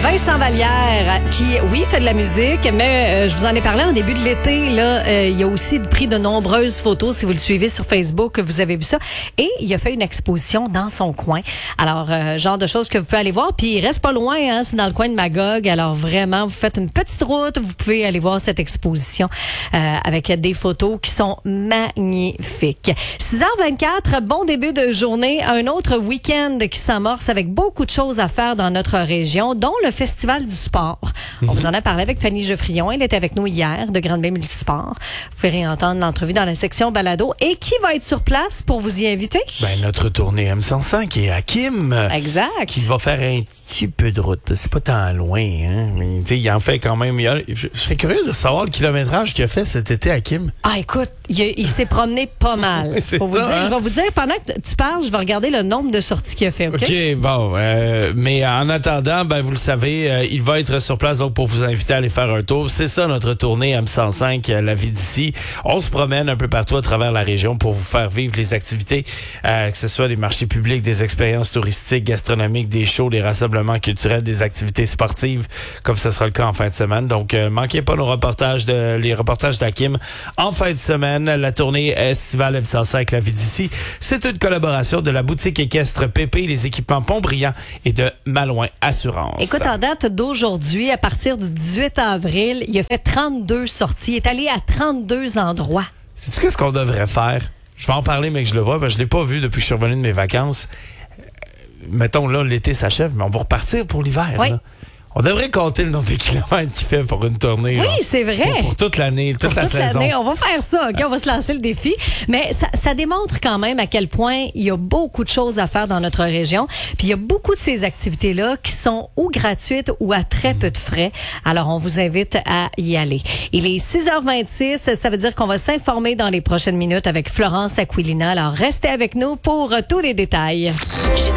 Vincent Vallière, qui, oui, fait de la musique, mais je vous en ai parlé en début de l'été. Là, il a aussi pris de nombreuses photos. Si vous le suivez sur Facebook, vous avez vu ça. Et il a fait une exposition dans son coin. Alors, genre de choses que vous pouvez aller voir. Puis, il reste pas loin, hein, c'est dans le coin de Magog. Alors, vraiment, vous faites une petite route. Vous pouvez aller voir cette exposition avec des photos qui sont magnifiques. 6h24, bon début de journée. Un autre week-end qui s'amorce avec beaucoup de choses à faire dans notre région, dont le Festival du sport. On vous en a parlé avec Fanny Geoffrion. Elle était avec nous hier de Grande Bay Multisport. Vous pouvez réentendre l'entrevue dans la section balado. Et qui va être sur place pour vous y inviter? Ben, notre tournée M105 qui est à Kim. Exact. Qui va faire un petit peu de route. C'est pas tant loin, hein. Mais, il en fait quand même. Je serais curieux de savoir le kilométrage qu'il a fait cet été à Kim. Ah, écoute, il s'est promené pas mal. C'est Faut ça, vous dire, hein? je vais vous dire, pendant que tu parles, je vais regarder le nombre de sorties qu'il a fait, OK? OK, bon. Mais en attendant, vous le savez, il va être sur place donc pour vous inviter à aller faire un tour. C'est ça notre tournée M105, la vie d'ici. On se promène un peu partout à travers la région pour vous faire vivre les activités, que ce soit des marchés publics, des expériences touristiques, gastronomiques, des shows, des rassemblements culturels, des activités sportives, comme ce sera le cas en fin de semaine. Donc, manquez pas les reportages d'Hakim en fin de semaine. La tournée estivale M105, la vie d'ici. C'est une collaboration de la boutique équestre Pépé, les équipements Pont-Brillant et de Malouin Assurance. Écoute, en date d'aujourd'hui, à partir du 18 avril, il a fait 32 sorties. Il est allé à 32 endroits. Sais-tu qu'est-ce qu'on devrait faire? Je vais en parler, mais que je le vois, parce que je l'ai pas vu depuis que je suis revenu de mes vacances. Mettons, là, l'été s'achève, mais on va repartir pour l'hiver. Oui. Là. On devrait compter le nombre de kilomètres qu'il fait pour une tournée. Oui, là. c'est vrai. Pour toute l'année, toute la saison. On va faire ça, OK? On va se lancer le défi. Mais ça démontre quand même à quel point il y a beaucoup de choses à faire dans notre région. Puis il y a beaucoup de ces activités-là qui sont ou gratuites ou à très peu de frais. Alors, on vous invite à y aller. Il est 6h26. Ça veut dire qu'on va s'informer dans les prochaines minutes avec Florence Aquilina. Alors, restez avec nous pour tous les détails.